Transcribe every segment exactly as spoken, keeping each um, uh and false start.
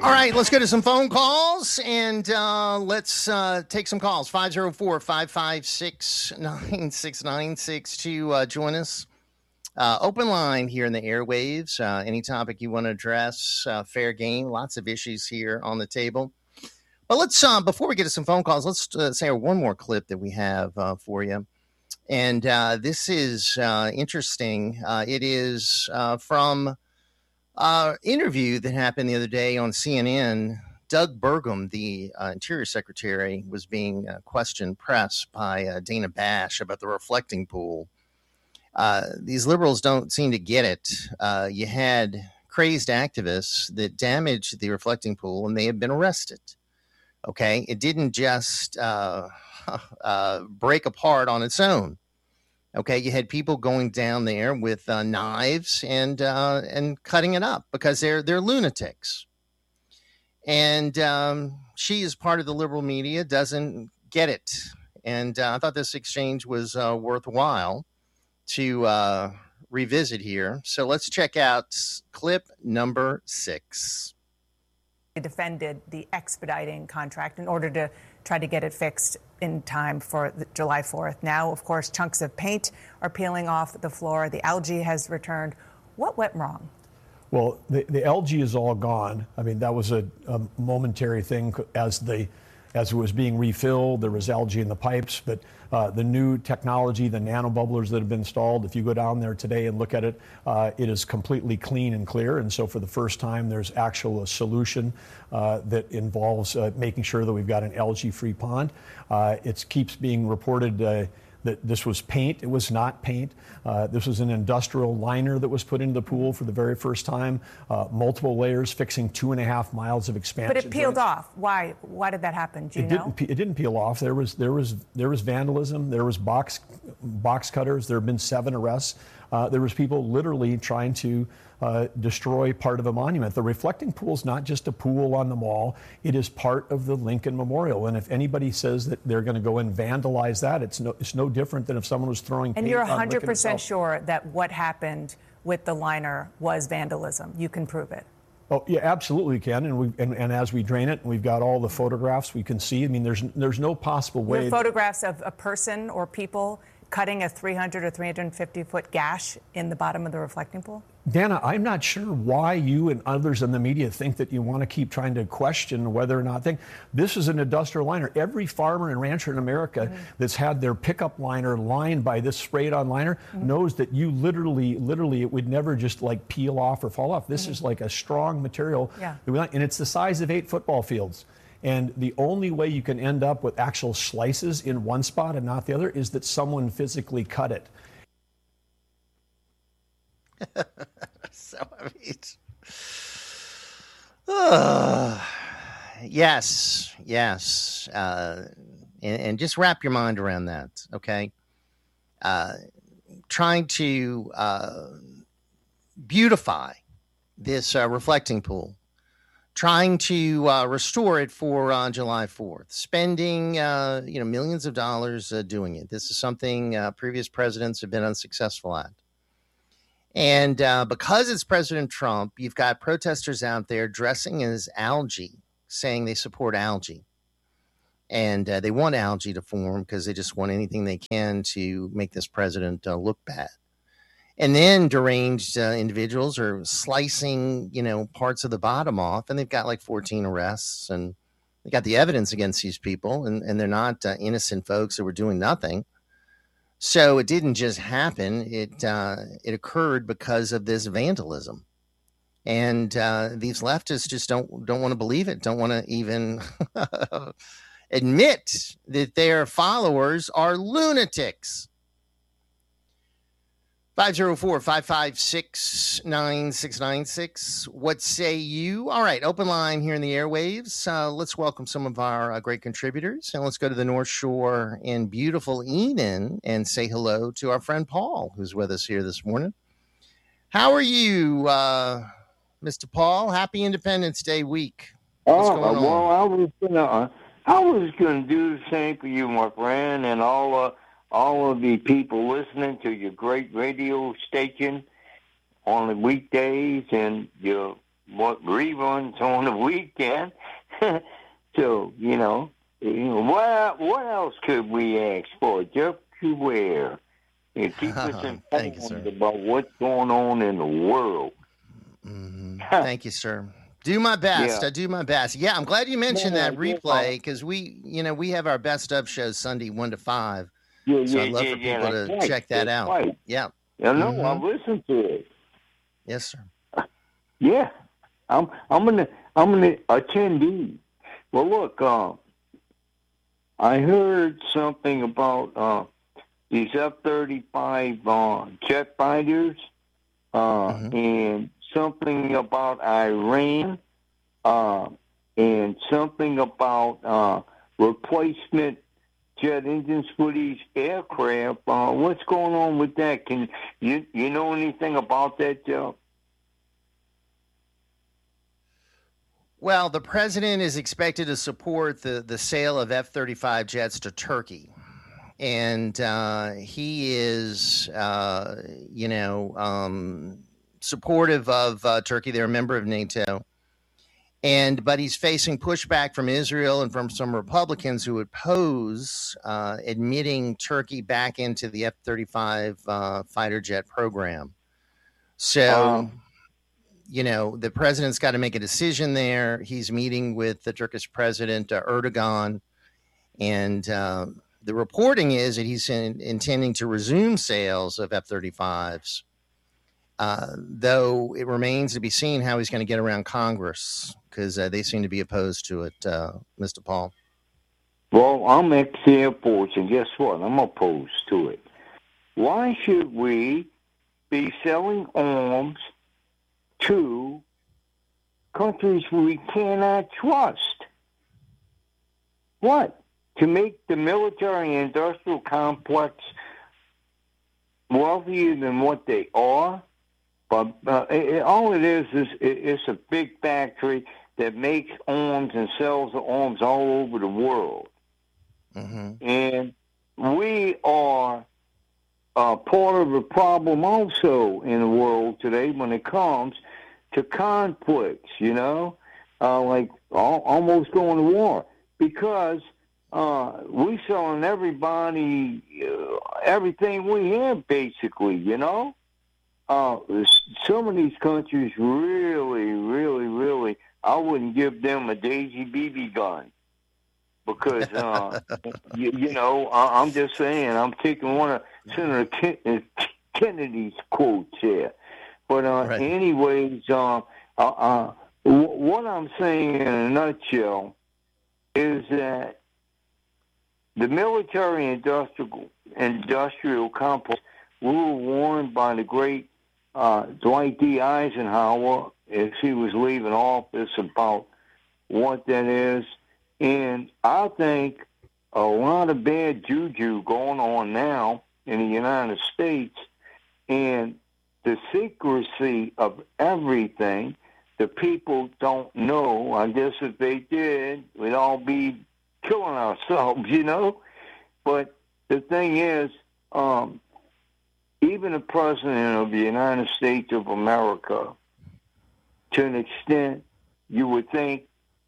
All right, let's go to some phone calls, and uh, let's uh, take some calls. five oh four, five five six, nine six nine six to uh, join us. Uh, open line here in the airwaves. Uh, any topic you want to address, uh, fair game. Lots of issues here on the table. But let's, uh, before we get to some phone calls, let's uh, say one more clip that we have uh, for you. And uh, this is uh, interesting. Uh, it is uh, from Uh, interview that happened the other day on C N N. Doug Burgum, the uh, Interior Secretary, was being uh, questioned press by uh, Dana Bash about the reflecting pool. Uh, these liberals don't seem to get it. Uh, you had crazed activists that damaged the reflecting pool, and they have been arrested. Okay, it didn't just uh, uh, break apart on its own. Okay, you had people going down there with uh, knives and uh, and cutting it up because they're they're lunatics. And um, she, as part of the liberal media, doesn't get it. And uh, I thought this exchange was uh, worthwhile to uh, revisit here. So let's check out clip number six. Defended the expediting contract in order to try to get it fixed in time for July fourth. Now, of course, chunks of paint are peeling off the floor. The algae has returned. What went wrong? Well, the, the algae is all gone. I mean, that was a, a momentary thing as the as it was being refilled. There was algae in the pipes, but uh, the new technology, the nanobubblers that have been installed, if you go down there today and look at it, uh, it is completely clean and clear. And so for the first time, there's actual a solution uh, that involves uh, making sure that we've got an algae-free pond. Uh, it keeps being reported uh, that this was paint. It was not paint. Uh, this was an industrial liner that was put into the pool for the very first time. Uh, multiple layers, fixing two and a half miles of expansion. But it peeled joints. off. Why? Why did that happen? Do you it know? Didn't, pe- it didn't peel off. There was there was there was vandalism. There was box box cutters. There have been seven arrests. Uh, there was people literally trying to uh, destroy part of a monument. The reflecting pool is not just a pool on the mall. It is part of the Lincoln Memorial. And if anybody says that they're going to go and vandalize that, it's no it's no different than if someone was throwing paint on And you're Lincoln one hundred percent itself. sure that what happened with the liner was vandalism. You can prove it. Oh, yeah, absolutely can. And, we, and, and as we drain it, we've got all the photographs we can see. I mean, there's there's no possible way. You have photographs of a person or people cutting a three hundred or three hundred fifty foot gash in the bottom of the reflecting pool? Dana, I'm not sure why you and others in the media think that you want to keep trying to question whether or not think this is an industrial liner. Every farmer and rancher in America mm-hmm. that's had their pickup liner lined by this sprayed on liner mm-hmm. knows that you literally, literally, it would never just like peel off or fall off. This mm-hmm. is like a strong material. Yeah. That we like, and it's the size of eight football fields. And the only way you can end up with actual slices in one spot and not the other is that someone physically cut it. so, I mean, uh, yes, yes. Uh, and, and just wrap your mind around that, okay? Uh, trying to uh, beautify this uh, reflecting pool. Trying to uh, restore it for uh, July fourth, spending uh, you know millions of dollars uh, doing it. This is something uh, previous presidents have been unsuccessful at. And uh, because it's President Trump, you've got protesters out there dressing as algae, saying they support algae. And uh, they want algae to form because they just want anything they can to make this president uh, look bad. And then deranged uh, individuals are slicing, you know, parts of the bottom off, and they've got like fourteen arrests, and they got the evidence against these people, and, and they're not uh, innocent folks who were doing nothing. So it didn't just happen; it uh, it occurred because of this vandalism, and uh, these leftists just don't don't want to believe it, don't want to even admit that their followers are lunatics. five oh four, five five six, nine six nine six. What say you? All right, open line here in the airwaves. Uh, let's welcome some of our uh, great contributors. And let's go to the North Shore in beautiful Eden and say hello to our friend Paul, who's with us here this morning. How are you, uh, Mister Paul? Happy Independence Day week. What's oh, going on? well, I was gonna, uh, I was going to do the same for you, my friend, and all uh, all of the people listening to your great radio station on the weekdays and your what reruns on the weekend. So, you know, you know, what what else could we ask for? Just to wear and keep us informed about what's going on in the world. Mm-hmm. Thank you, sir. Do my best. Yeah. I do my best. Yeah, I'm glad you mentioned Yeah, that replay because we, you know, we have our best of shows Sunday one to five. Yeah, so yeah, I'd love yeah, for yeah, people to right. check that that's out. Right. Yeah. I know. Mm-hmm. I've listened to it. Yes, sir. Yeah, I'm. I'm gonna. I'm gonna attendee. Well, look. Uh, I heard something about uh, these F thirty-five uh, jet fighters, uh, Mm-hmm. and something about Iran, uh, and something about uh, replacement jet engines for these aircraft. Uh, what's going on with that? Can you you know anything about that, Joe? Well, the president is expected to support the, the sale of F thirty-five jets to Turkey. And uh, he is, uh, you know, um, supportive of uh, Turkey. They're a member of NATO. And but he's facing pushback from Israel and from some Republicans who oppose uh, admitting Turkey back into the F thirty-five uh, fighter jet program. So... Um, You know, the president's got to make a decision there. He's meeting with the Turkish president, uh, Erdogan. And uh, the reporting is that he's in, intending to resume sales of F thirty-fives, uh, though it remains to be seen how he's going to get around Congress because uh, they seem to be opposed to it, uh, Mister Paul. Well, I'm ex-Air Force, and guess what? I'm opposed to it. Why should we be selling arms to countries we cannot trust? What? To make the military-industrial complex wealthier than what they are? But uh, it, all it is is it, it's a big factory that makes arms and sells the arms all over the world. Mm-hmm. And we are uh, part of the problem also in the world today when it comes to conflicts, you know, uh, like all, almost going to war, because uh, we're selling everybody uh, everything we have, basically, you know. Uh, some of these countries really, really, really, I wouldn't give them a Daisy B B gun because, uh, you, you know, I, I'm just saying, I'm taking one of Senator Ken, Kennedy's quotes here. But uh, Right. anyways, uh, uh, uh, w- what I'm saying in a nutshell is that the military industrial industrial complex, we were warned by the great uh, Dwight D. Eisenhower as he was leaving office about what that is. And I think a lot of bad juju going on now in the United States, and the secrecy of everything, the people don't know. I guess if they did, we'd all be killing ourselves, you know? But the thing is, um, even the President of the United States of America, to an extent, you would think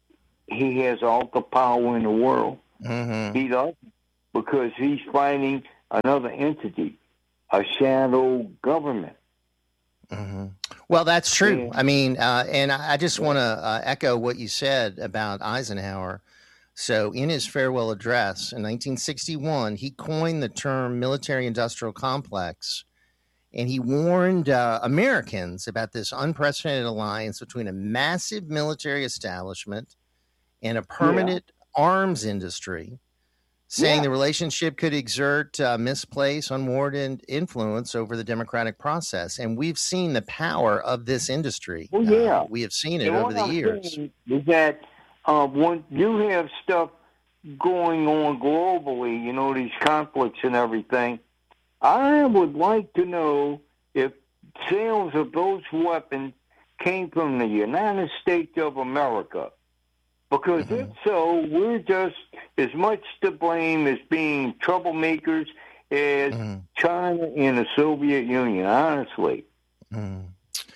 he has all the power in the world. Mm-hmm. He doesn't, because he's fighting another entity, a shadow government. Mm-hmm. Well, that's true. Yeah. I mean, uh, and I I just want to uh, echo what you said about Eisenhower. So, in his farewell address in nineteen sixty-one, he coined the term military-industrial complex, and he warned uh, Americans about this unprecedented alliance between a massive military establishment and a permanent yeah. arms industry, saying yeah. the relationship could exert uh, misplaced, unwarranted influence over the democratic process. And we've seen the power of this industry. Well, yeah. Uh, we have seen it and over the I'm years. Is that uh, when you have stuff going on globally, you know, these conflicts and everything, I would like to know if sales of those weapons came from the United States of America. Because mm-hmm. if so, we're just as much to blame as being troublemakers as mm-hmm. China and the Soviet Union, honestly. Mm-hmm.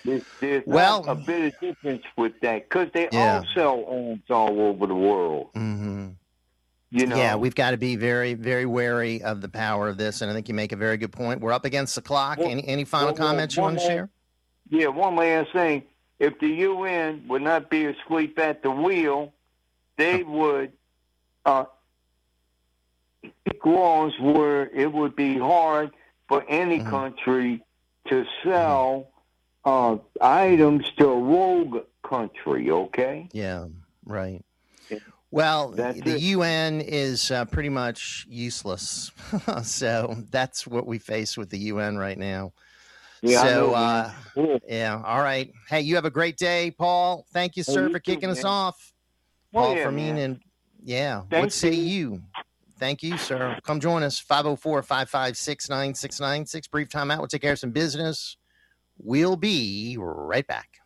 There's, there's Well- not a bit of difference with that because they Yeah. all sell arms all over the world. Mm-hmm. You know, Yeah, we've got to be very, very wary of the power of this, and I think you make a very good point. We're up against the clock. Well- any any final well, well, comments you one want to more- share? Yeah, one last thing. If the U N would not be asleep at the wheel, they would uh, make laws where it would be hard for any Mhm. country to sell uh, items to a rogue country, okay? Yeah, right. Yeah. Well, That's the it. U N is uh, pretty much useless, so that's what we face with the U N right now. Yeah, I so, know, uh, man. Yeah. yeah, all right. Hey, you have a great day, Paul. Thank you, Hey, sir, you for too, kicking us man. off. Well, Paul yeah, Fermin, man. and yeah, what Thank say you. you? Thank you, sir. Come join us, five oh four, five five six, nine six nine six. Brief timeout. We'll take care of some business. We'll be right back.